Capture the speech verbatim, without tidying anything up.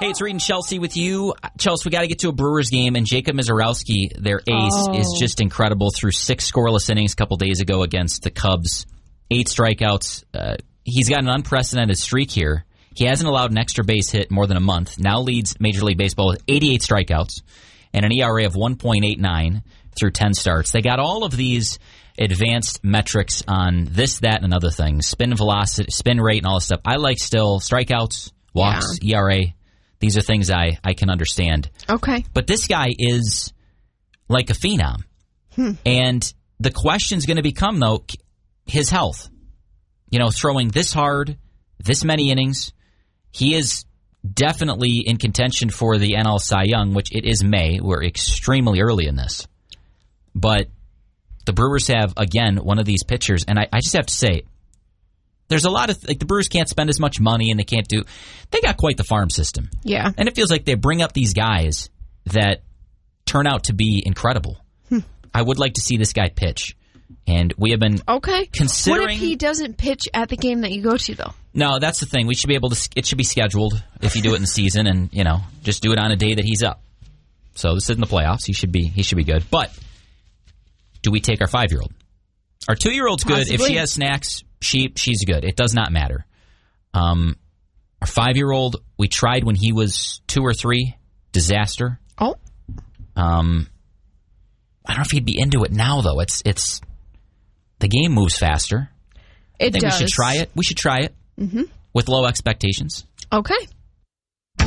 it's Reed and Chelsea with you. Chelsea, we got to get to a Brewers game, and Jacob Mizorowski, their ace, oh. is just incredible. Through six scoreless innings a couple days ago against the Cubs, eight strikeouts. Uh, he's got an unprecedented streak here. He hasn't allowed an extra base hit more than a month. Now leads Major League Baseball with eighty-eight strikeouts and an E R A of one point eight nine through ten starts. They got all of these advanced metrics on this, that, and other things. Spin velocity, spin rate, and all this stuff. I like still strikeouts, walks, yeah. E R A. These are things I, I can understand. Okay. But this guy is like a phenom. Hmm. And the question's going to become, though, his health. You know, throwing this hard, this many innings. He is definitely in contention for the N L Cy Young, which it is May. We're extremely early in this. But the Brewers have, again, one of these pitchers, and I, I just have to say, there's a lot of, like, the Brewers can't spend as much money, and they can't do, they got quite the farm system. Yeah. And it feels like they bring up these guys that turn out to be incredible. Hmm. I would like to see this guy pitch. And we have been okay. considering... What if he doesn't pitch at the game that you go to, though? No, that's the thing. We should be able to... It should be scheduled if you do it in the season, and, you know, just do it on a day that he's up. So this isn't the playoffs. He should be he should be good. But do we take our five-year-old? Our two-year-old's good. Possibly. If she has snacks, she she's good. It does not matter. Um, our five-year-old, we tried when he was two or three. Disaster. Oh. Um, I don't know if he'd be into it now, though. It's it's... The game moves faster. It I think does. we should try it. We should try it mm-hmm. with low expectations. Okay.